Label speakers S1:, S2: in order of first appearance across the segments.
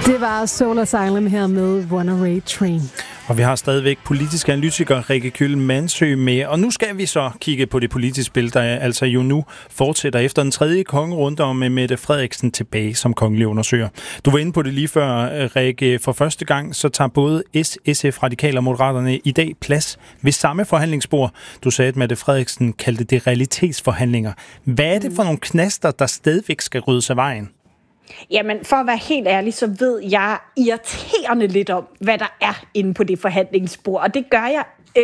S1: Det var Soul Asylum her med Runaway Train.
S2: Og vi har stadigvæk politisk analytiker Rikke Kyll Mandsø med. Og nu skal vi så kigge på det politiske spil, der altså jo nu fortsætter efter den tredje kongerunde og med Mette Frederiksen tilbage som kongelig undersøger. Du var inde på det lige før, Rikke. For første gang så tager både SF, Radikale og Moderaterne i dag plads ved samme forhandlingsbord. Du sagde, at Mette Frederiksen kaldte det realitetsforhandlinger. Hvad er det for nogle knaster, der stadigvæk skal ryddes af vejen?
S3: Jamen, for at være helt ærlig, så ved jeg irriterende lidt om, hvad der er inde på det forhandlingsbord. Og det gør jeg.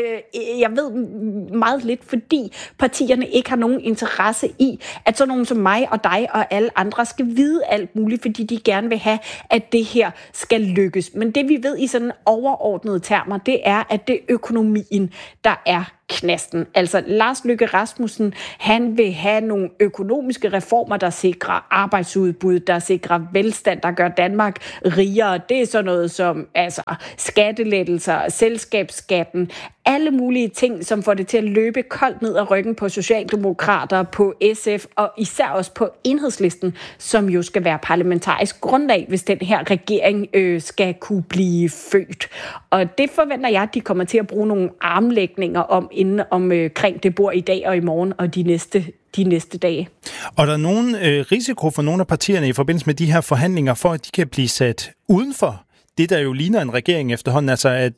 S3: Jeg ved meget lidt, fordi partierne ikke har nogen interesse i, at sådan nogen som mig og dig og alle andre skal vide alt muligt, fordi de gerne vil have, at det her skal lykkes. Men det vi ved i sådan overordnede termer, det er, at det er økonomien, der er knasten. Altså Lars Løkke Rasmussen, han vil have nogle økonomiske reformer, der sikrer arbejdsudbud, der sikrer velstand, der gør Danmark rigere. Det er sådan noget som skattelettelser, selskabsskatten, alle mulige ting, som får det til at løbe koldt ned ad ryggen på Socialdemokrater, på SF og især også på Enhedslisten, som jo skal være parlamentarisk grundlag, hvis den her regering skal kunne blive født. Og det forventer jeg, at de kommer til at bruge nogle armlægninger omkring det bord i dag og i morgen og de næste dage. Og
S2: der er nogen risiko for nogle af partierne i forbindelse med de her forhandlinger, for at de kan blive sat udenfor det, der jo ligner en regering efterhånden, altså at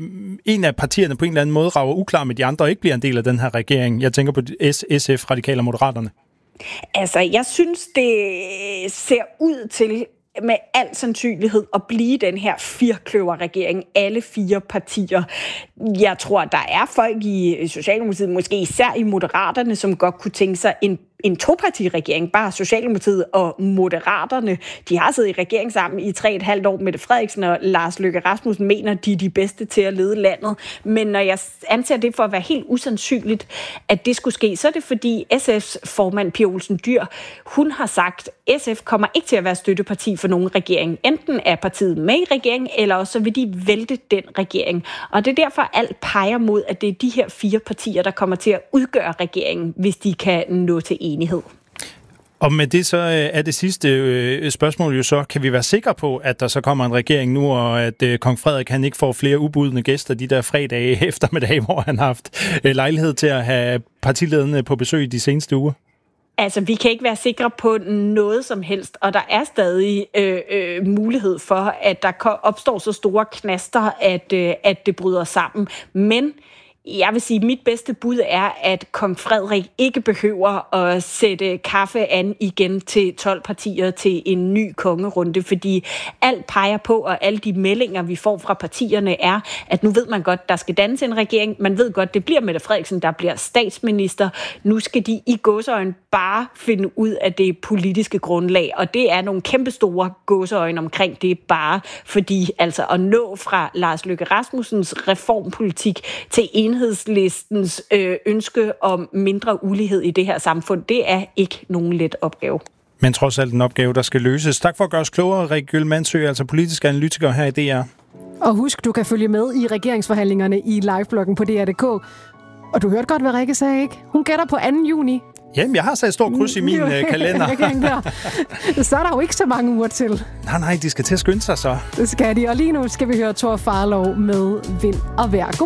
S2: en af partierne på en eller anden måde rager uklar med de andre og ikke bliver en del af den her regering. Jeg tænker på SF, Radikale og Moderaterne.
S3: Altså, jeg synes, det ser ud til med al sandsynlighed at blive den her firkløverregering, alle fire partier. Jeg tror, der er folk i Socialdemokratiet, måske især i Moderaterne, som godt kunne tænke sig en topartiregering, bare Socialdemokratiet og Moderaterne. De har siddet i regering sammen i 3,5 år. Mette Frederiksen og Lars Løkke Rasmussen mener, de er de bedste til at lede landet. Men når jeg anser det for at være helt usandsynligt, at det skulle ske, så er det fordi SF's formand Pia Olsen Dyhr, hun har sagt, at SF kommer ikke til at være støtteparti for nogen regering. Enten er partiet med i regeringen, eller også så vil de vælte den regering. Og det er derfor, alt peger mod, at det er de her fire partier, der kommer til at udgøre regeringen, hvis de kan nå til enighed.
S2: Og med det så er det sidste spørgsmål jo så, kan vi være sikre på, at der så kommer en regering nu, og at kong Frederik han ikke får flere ubudne gæster de der fredage eftermiddag, hvor han har haft lejlighed til at have partilederne på besøg de seneste uger?
S3: Altså, vi kan ikke være sikre på noget som helst, og der er stadig mulighed for, at der opstår så store knaster, at det bryder sammen. Men jeg vil sige, at mit bedste bud er, at kong Frederik ikke behøver at sætte kaffe an igen til 12 partier til en ny kongerunde, fordi alt peger på, og alle de meldinger, vi får fra partierne, er, at nu ved man godt, der skal dannes en regering. Man ved godt, det bliver Mette Frederiksen, der bliver statsminister. Nu skal de i gåseøjne bare finde ud af det politiske grundlag, og det er nogle kæmpestore gåseøjne omkring det bare, fordi altså at nå fra Lars Løkke Rasmussens reformpolitik til Enhedslistens ønske om mindre ulighed i det her samfund, det er ikke nogen let opgave.
S2: Men trods alt en opgave, der skal løses. Tak for at gøre os klogere, Rikke Kyll Mandsø, altså politisk analytiker her i DR.
S1: Og husk, du kan følge med i regeringsforhandlingerne i livebloggen på DR.dk. Og du hørte godt, hvad Rikke sagde, ikke? Hun gætter på 2. juni.
S2: Jamen, jeg har sat et stort kryds i min kalender.
S1: Så er der jo ikke så mange uger til.
S2: Nej, de skal til at skynde sig så.
S1: Det skal de, og lige nu skal vi høre Thor Farlov med Vind og Vejr.